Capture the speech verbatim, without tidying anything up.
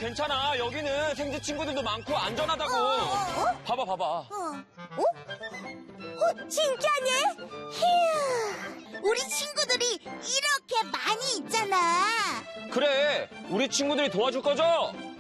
괜찮아. 여기는 생쥐 친구들도 많고 안전하다고. 어, 어? 봐봐, 봐봐. 어? 어? 어, 진짜네? 휴, 우리 친구들이 이렇게 많이 있잖아. 그래, 우리 친구들이 도와줄 거죠?